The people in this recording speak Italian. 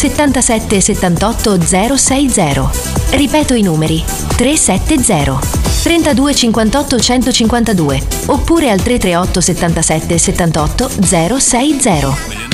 77 78 060. Ripeto i numeri: 370 32 58 152 oppure al 338 77 78 060.